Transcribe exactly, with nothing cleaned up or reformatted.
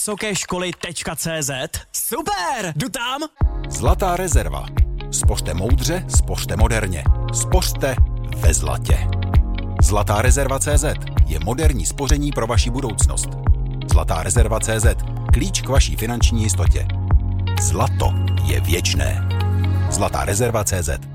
vysoké školy tečka cé zet? Super, jdu tam! Zlatá rezerva. Spořte moudře, spořte moderně. Spořte ve zlatě. Zlatá rezerva tečka cé zet je moderní spoření pro vaši budoucnost. Zlatá rezerva tečka cé zet. Klíč k vaší finanční jistotě. Zlato je věčné. Zlatá rezerva tečka cé zet.